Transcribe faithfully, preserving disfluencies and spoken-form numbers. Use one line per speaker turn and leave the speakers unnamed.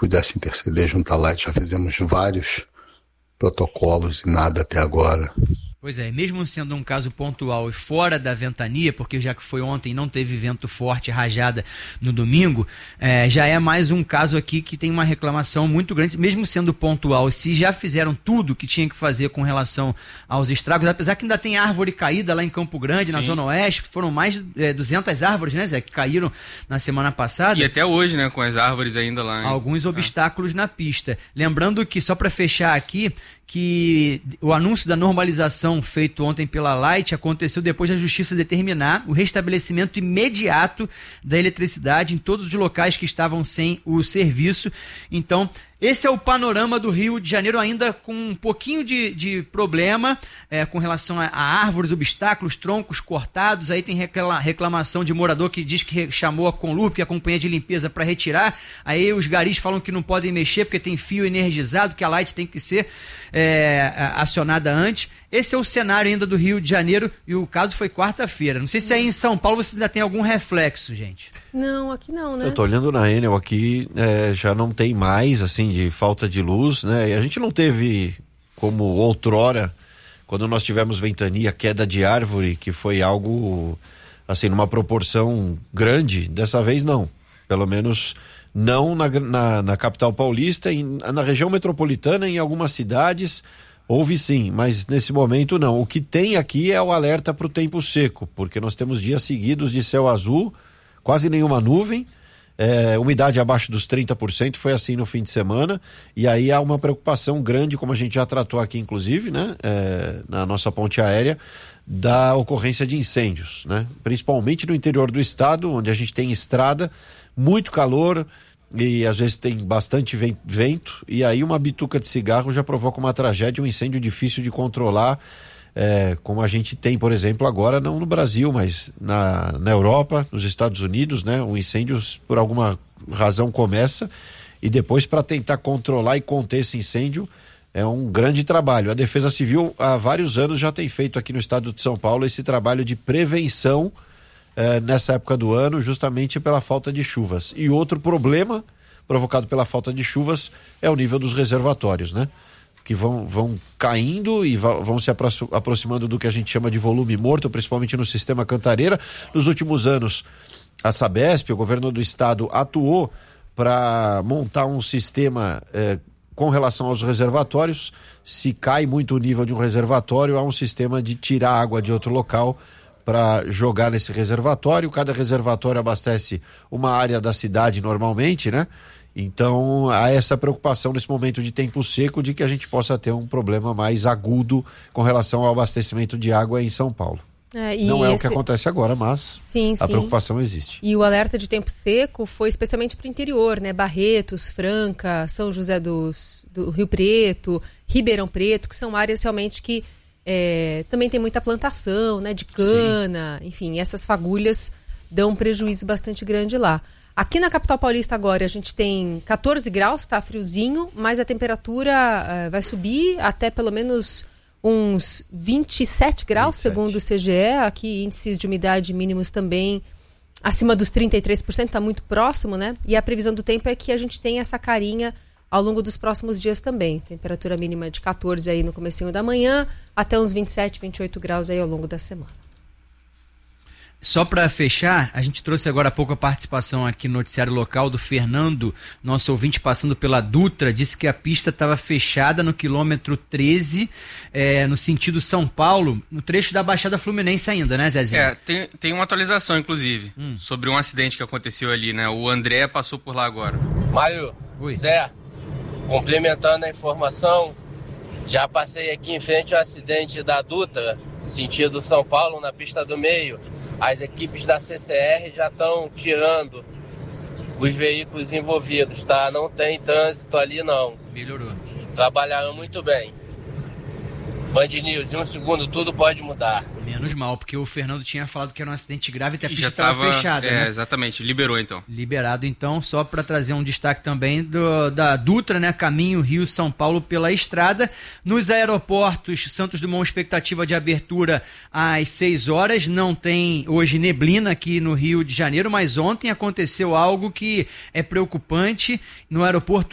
pudesse interceder junto à Light. Já fizemos vários protocolos e nada até agora.
Pois é, mesmo sendo um caso pontual e fora da ventania, porque já que foi ontem e não teve vento forte, rajada no domingo, é, já é mais um caso aqui que tem uma reclamação muito grande, mesmo sendo pontual. Se já fizeram tudo que tinha que fazer com relação aos estragos, apesar que ainda tem árvore caída lá em Campo Grande, Sim. na Zona Oeste, foram mais de é, duzentas árvores, né, Zé, que caíram na semana passada.
E até hoje, né, com as árvores ainda lá. Hein?
Alguns obstáculos é. na pista. Lembrando que, só para fechar aqui, que o anúncio da normalização feito ontem pela Light aconteceu depois da Justiça determinar o restabelecimento imediato da eletricidade em todos os locais que estavam sem o serviço. Então, esse é o panorama do Rio de Janeiro, ainda com um pouquinho de, de problema é, com relação a, a árvores, obstáculos, troncos cortados. Aí tem reclama, reclamação de morador que diz que chamou a Conlurp, que é a companhia de limpeza, para retirar. Aí os garis falam que não podem mexer porque tem fio energizado, que a Light tem que ser é, acionada antes. Esse é o cenário ainda do Rio de Janeiro e o caso foi quarta-feira. Não sei se aí em São Paulo vocês já tem algum reflexo, gente.
Não, aqui não, né?
Eu tô olhando na Enel aqui, é, já não tem mais, assim, de falta de luz, né? E a gente não teve, como outrora, quando nós tivemos ventania, queda de árvore, que foi algo, assim, numa proporção grande. Dessa vez não, pelo menos não na, na, na capital paulista, em, na região metropolitana, em algumas cidades houve sim, mas nesse momento não. O que tem aqui é o alerta para o tempo seco, porque nós temos dias seguidos de céu azul, quase nenhuma nuvem, é, umidade abaixo dos trinta por cento, foi assim no fim de semana, e aí há uma preocupação grande, como a gente já tratou aqui inclusive, né, é, na nossa ponte aérea, da ocorrência de incêndios, né, principalmente no interior do estado, onde a gente tem estrada, muito calor, e às vezes tem bastante vento, e aí uma bituca de cigarro já provoca uma tragédia, um incêndio difícil de controlar, é, como a gente tem, por exemplo, agora, não no Brasil, mas na, na Europa, nos Estados Unidos, né? Um incêndio, por alguma razão, começa, e depois, para tentar controlar e conter esse incêndio, é um grande trabalho. A Defesa Civil, há vários anos, já tem feito aqui no estado de São Paulo esse trabalho de prevenção É, nessa época do ano, justamente pela falta de chuvas. E outro problema provocado pela falta de chuvas é o nível dos reservatórios, né? Que vão, vão caindo e va- vão se apro- aproximando do que a gente chama de volume morto, principalmente no sistema Cantareira. Nos últimos anos, a Sabesp, o governo do estado, atuou para montar um sistema eh, com relação aos reservatórios. Se cai muito o nível de um reservatório, há um sistema de tirar água de outro local para jogar nesse reservatório. Cada reservatório abastece uma área da cidade normalmente, né? Então há essa preocupação nesse momento de tempo seco de que a gente possa ter um problema mais agudo com relação ao abastecimento de água em São Paulo. É, Não é esse... o que acontece agora, mas
sim,
a
sim.
preocupação existe.
E o alerta de tempo seco foi especialmente para o interior, né? Barretos, Franca, São José dos, do Rio Preto, Ribeirão Preto, que são áreas realmente que É, também tem muita plantação, né, de cana, Sim. enfim, essas fagulhas dão um prejuízo bastante grande lá. Aqui na capital paulista agora a gente tem catorze graus, tá friozinho, mas a temperatura uh, vai subir até pelo menos uns vinte e sete graus, vinte e sete. Segundo o C G E. Aqui índices de umidade mínimos também acima dos trinta e três por cento, tá muito próximo, né? E a previsão do tempo é que a gente tem essa carinha ao longo dos próximos dias também. Temperatura mínima de catorze aí no comecinho da manhã, até uns vinte e sete, vinte e oito graus aí ao longo da semana.
Só para fechar, a gente trouxe agora há pouco a participação aqui no noticiário local do Fernando, nosso ouvinte passando pela Dutra, disse que a pista estava fechada no quilômetro treze, é, no sentido São Paulo, no trecho da Baixada Fluminense ainda, né, Zezinho?
É, tem, tem uma atualização, inclusive, hum. sobre um acidente que aconteceu ali, né? O André passou por lá agora.
Mário,
Oi.
Zé, complementando a informação, já passei aqui em frente ao acidente da Dutra, sentido São Paulo, na pista do meio. As equipes da C C R já estão tirando os veículos envolvidos, tá? Não tem trânsito ali, não.
Melhorou.
Trabalharam muito bem. Band News, em um segundo tudo pode mudar.
Menos mal, porque o Fernando tinha falado que era um acidente grave e a pista
já
estava fechada,
é,
né?
Exatamente, liberou então.
Liberado então, só para trazer um destaque também do, da Dutra, né? Caminho Rio-São Paulo pela estrada. Nos aeroportos, Santos Dumont, expectativa de abertura às seis horas. Não tem hoje neblina aqui no Rio de Janeiro, mas ontem aconteceu algo que é preocupante no aeroporto